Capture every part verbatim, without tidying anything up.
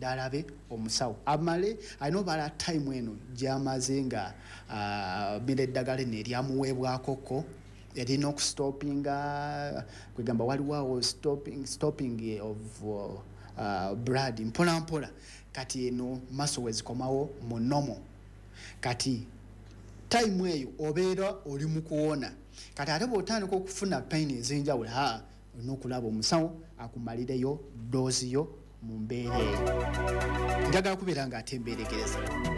agende alabe omusawo amale alina bala time eno gyamaze nga bira eddagala eno eryamuweebwakoko erina okustoppinga kwegamba waliwo stopping, stopping of uh, blood mpola mpola kati eno maso wezikomawo mu nomo kati time eyo obeera oli mu kuwona kati ate bw'otandika okufuna pain ez'enjawulo ha olina okulaba omusawo akumalireyo doozi yo mu mbeera eyo njagala kubeera ng'atemberekereza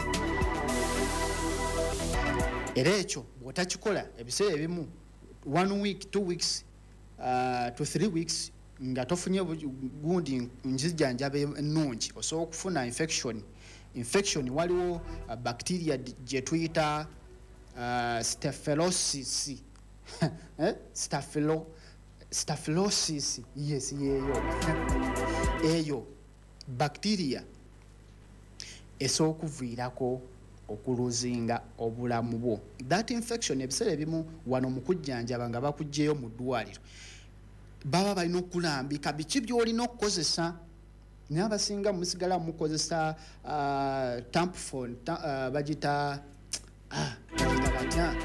era ekyo bw'otakikola ebiseera ebimu one week two weeks uh, to three weeks nga tofunye gundi njijjanjaba ennungi osobola okufuna infection infection waliwo uh, bacteria gye tuyita uh, staphylococcus eh? Staphylo staphylococcus yes yeyo eyo bacteria esobola okuviirako okuluzinga obulamu bwo that infection ebiseera ebimu wano mu kujjanjaba nga bakugjeyo mu ddwaliro baba balina okulambika biki by'olina okukozesa naye abasinga musigala mukozesa uh, tampon ta, uh, bagita ah, bagita batya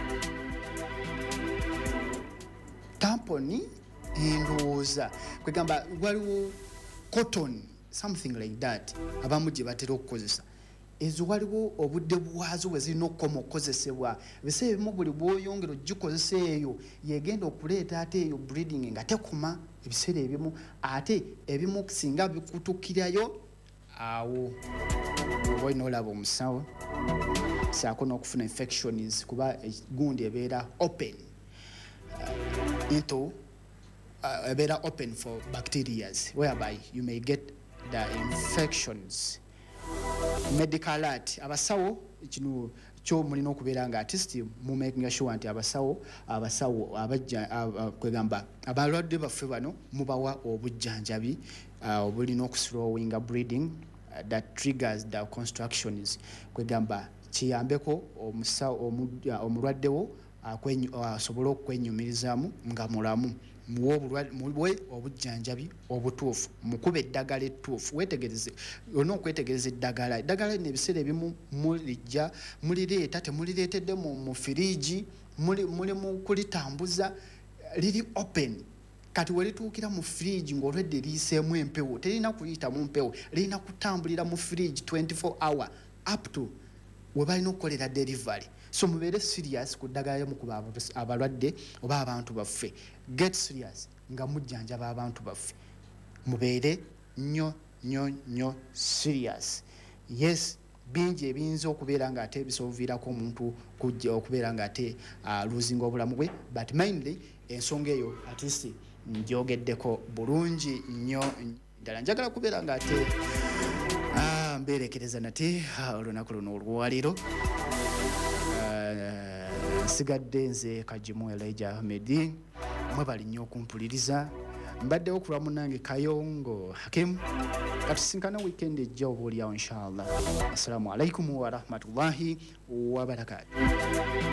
tamponi endowooza kwegamba waliwo cotton something like that abamu gye batera okukozesa ezo waliwo obudde bwazo bwe zirina okukoma okukozesebwa ebiseera ebimu buli bw'oyongera ogikozesa eyo yegenda okuleeta ate eyo bleeding nga tekuma ebiseera ebimu ate ebimu singa bikutukirayo awo oba olina olaba omusawo saako n'okufuna infections kuba gundi ebeera open uh, into uh, ebeera open for bacterias whereby you may get the infections medical alert abasawo kino kyo mulina okubeera nga artist mu making sure nti abasawo abasawo abajja kwegamba abalwadde baffe bano mubawa obujjanjabi obulina okuslowinga bleeding that triggers the constructions kwegamba kiyambeko omusawo omulwaddewo asobole okwenyumirizaamu nga mulamu muwe obujjanjabi obutuufu mukube eddagala ettuufu wetegereze olina okwetegereza eddagala eddagala lino ebiseera ebimu mulijja mulireeta temulireetedde mu firiigi muli mu kulitambuza liri open kati welituukira mu firiigi ng'olwedde liyiseemu empewo terina kuyitamu mpewo lirina kutambulira mu firiigi twenty-four hour up to we balina okukolera delivery so mubeere serious ku ddagala mukuba abalwadde oba abantu baffe get serious nga mujjanjaba abantu baffe mubeere nnyo nnyo nnyo serious yes bingi ebiyinza okubeera nga ate bisobovirako omuntu kujja okubeera nga ate uh, losing obulamu bwe but mainly ensonga eyo at least njogeddeko bulungi nnyo ddala njagala kubeera nga ate ah, mbeerekereza nate olunaku luno olwaliro nsigadde nze Kajimu Elijah Ahmed mwe bali nnyo okumpuliriza mbaddewo kulwa munange Kayongo Hakim katusinkana weekend ejja oba oliawo inshallah assalamu alaikum wa rahmatullahi wa barakatuh.